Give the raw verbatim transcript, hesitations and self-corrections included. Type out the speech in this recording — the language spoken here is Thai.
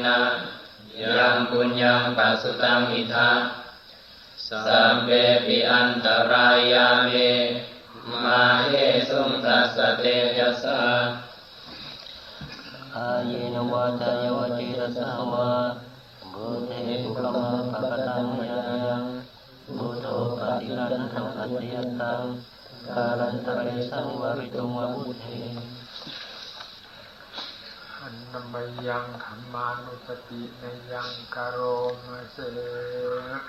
นะยังปุญญังปัสสุตังอิทาสัมเปปิอันตรายาเมมาเยสุงตัสสะเตยัสสะอาเยนวาจายวจิรสาวาบุเทภุกมังปะกตังยายังบุโตปฏิรันทังอัตยตังกาลันตะเรสังวริตุงวะบุเทอันนมยังขมานุสติในยังกโรมเส